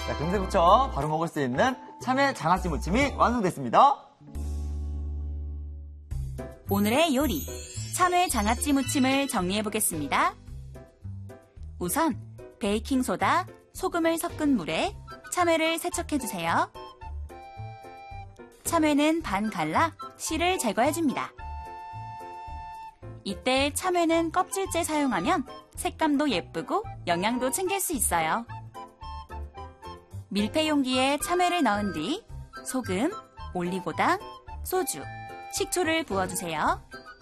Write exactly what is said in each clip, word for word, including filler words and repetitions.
자, 금세 부쳐 바로 먹을 수 있는 참외 장아찌 무침이 완성됐습니다. 오늘의 요리, 참외 장아찌 무침을 정리해보겠습니다. 우선 베이킹소다, 소금을 섞은 물에 참외를 세척해주세요. 참외는 반 갈라 씨를 제거해줍니다. 이때 참외는 껍질째 사용하면 색감도 예쁘고 영양도 챙길 수 있어요. 밀폐 용기에 참외를 넣은 뒤 소금, 올리고당, 소주, 식초를 부어주세요.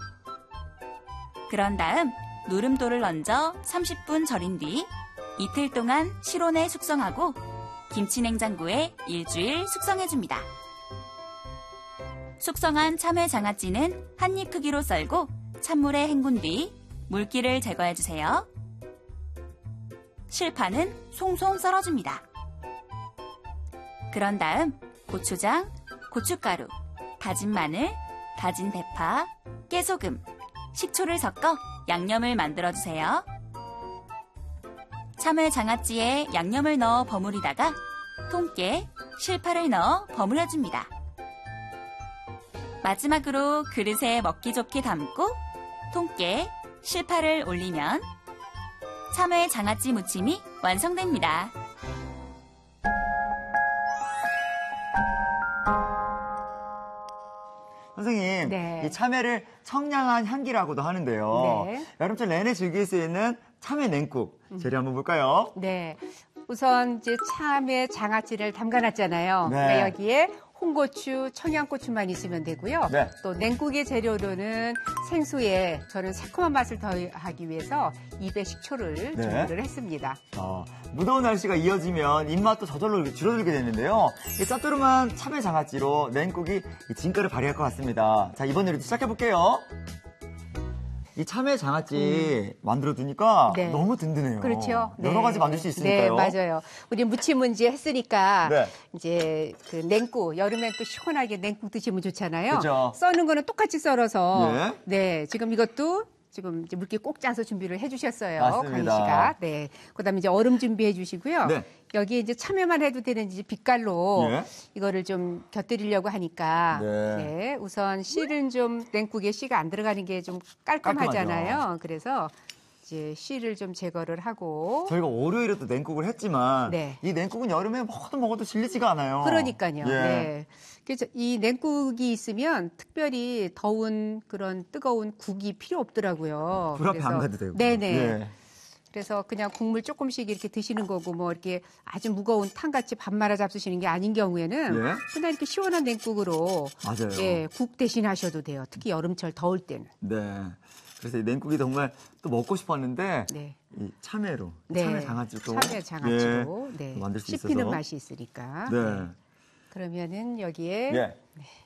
그런 다음 누름돌을 얹어 삼십 분 절인 뒤 이틀 동안 실온에 숙성하고 김치 냉장고에 일주일 숙성해줍니다. 숙성한 참외 장아찌는 한입 크기로 썰고 찬물에 헹군 뒤 물기를 제거해주세요. 실파는 송송 썰어줍니다. 그런 다음 고추장, 고춧가루, 다진 마늘, 다진 대파, 깨소금, 식초를 섞어 양념을 만들어주세요. 참외 장아찌에 양념을 넣어 버무리다가 통깨, 실파를 넣어 버무려줍니다. 마지막으로 그릇에 먹기 좋게 담고 통깨, 실파를 올리면 참외 장아찌 무침이 완성됩니다. 선생님, 네. 이 참외를 청량한 향기라고도 하는데요. 네. 여름철 내내 즐길 수 있는 참외 냉국 재료 한번 볼까요? 네. 우선 이제 참외 장아찌를 담가놨잖아요. 네. 그러니까 여기에 홍고추, 청양고추만 있으면 되고요. 네. 또 냉국의 재료로는 생수에 저는 새콤한 맛을 더하기 위해서 입에 식초를 네. 준비를 했습니다. 어, 무더운 날씨가 이어지면 입맛도 저절로 줄어들게 되는데요. 이 짭조름한 참외 장아찌로 냉국이 이 진가를 발휘할 것 같습니다. 자, 이번 요리도 시작해볼게요. 이 참외 장아찌 음. 만들어두니까 네. 너무 든든해요. 그렇죠. 여러 네. 가지 만들 수 있으니까요. 네, 맞아요. 우리 무침은 이제 했으니까 네. 이제 그 냉국, 여름엔 또 시원하게 냉국 드시면 좋잖아요. 그렇죠. 써는 거는 똑같이 썰어서 네. 네, 지금 이것도 지금 이제 물기 꼭 짜서 준비를 해주셨어요. 맞습니다. 강희 씨가. 네. 그다음에 이제 얼음 준비해 주시고요. 네. 여기 이제 참외만 해도 되는지 빛깔로 예. 이거를 좀 곁들이려고 하니까 네. 네. 우선 씨는 좀 냉국에 씨가 안 들어가는 게 좀 깔끔하잖아요. 깔끔하죠. 그래서 이제 씨를 좀 제거를 하고. 저희가 월요일에도 냉국을 했지만 네. 이 냉국은 여름에 먹어도 먹어도 질리지가 않아요. 그러니까요. 예. 네. 그래서 이 냉국이 있으면 특별히 더운 그런 뜨거운 국이 필요 없더라고요. 불 앞에 안 가도 되고. 네네. 예. 그래서 그냥 국물 조금씩 이렇게 드시는 거고 뭐 이렇게 아주 무거운 탕같이 밥 말아 잡수시는 게 아닌 경우에는 예. 그냥 이렇게 시원한 냉국으로 맞아요. 예, 국 대신 하셔도 돼요. 특히 여름철 더울 때는. 네. 그래서 이 냉국이 정말 또 먹고 싶었는데 네. 이 참외로, 네. 참외 장아찌도 참외 장아찌로 예, 네. 만들 수 있어서 씹히는 맛이 있으니까. 네. 네. 그러면은 여기에 예.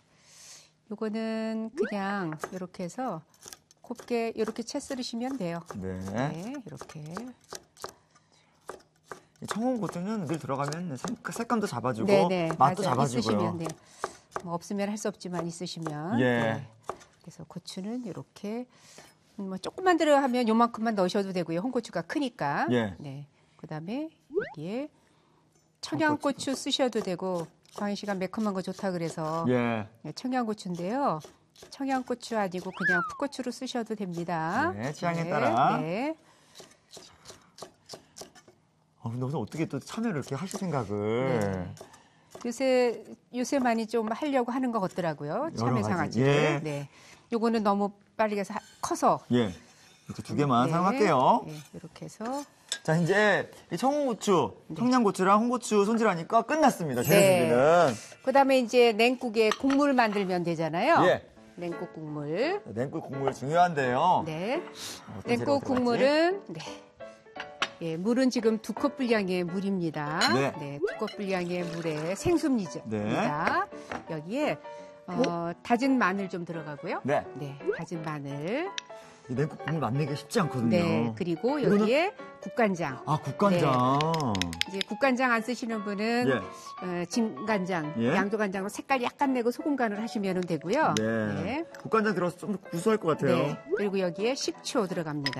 요거는 그냥 이렇게 해서 곱게 이렇게 채 썰으시면 돼요. 네. 네, 이렇게. 이 청홍고추는 늘 들어가면 색- 색감도 잡아주고 네네, 맛도 맞아요. 잡아주고요. 있으시면 돼요. 뭐 없으면 할 수 없지만 있으시면. 예. 네. 그래서 고추는 이렇게 뭐 조금만 들어가면 요만큼만 넣으셔도 되고요. 홍고추가 크니까. 예. 네. 그다음에 여기에 청양고추 쓰셔도 되고 광희 씨가 매콤한 거 좋다 그래서 예. 네, 청양고추인데요. 청양고추 아니고 그냥 풋고추로 쓰셔도 됩니다. 네, 취향에 따라. 네. 아, 근데 오늘 어떻게 또 참외를 이렇게 하실 생각을? 네. 요새 요새 많이 좀 하려고 하는 것 같더라고요. 참외 가지. 장아찌를. 예. 네. 요거는 너무 빨리 사- 커서. 예. 이렇게 두 개만 네. 사용할게요. 네, 이렇게 해서. 자, 이제 이 청홍고추, 청양고추랑 홍고추 손질하니까 끝났습니다. 재료 네. 준비는. 그다음에 이제 냉국에 국물 만들면 되잖아요. 예. 냉국 국물. 냉국 국물 중요한데요. 네. 어떤 재료가 냉국 들어갔지? 국물은 네. 예, 물은 지금 두 컵 분량의 물입니다. 네. 두 컵 분량의 물에 생수입니다. 네. 여기에 어, 다진 마늘 좀 들어가고요. 네. 네, 다진 마늘. 이 냉국 국물 만들기가 쉽지 않거든요. 네, 그리고 여기에 국간장. 아, 국간장. 이제 국간장 안 쓰시는 분은 예. 어, 진간장, 예. 양조간장으로 색깔 약간 내고 소금 간을 하시면 되고요. 네. 네. 국간장 들어서 좀 더 구수할 것 같아요. 네. 그리고 여기에 식초 들어갑니다.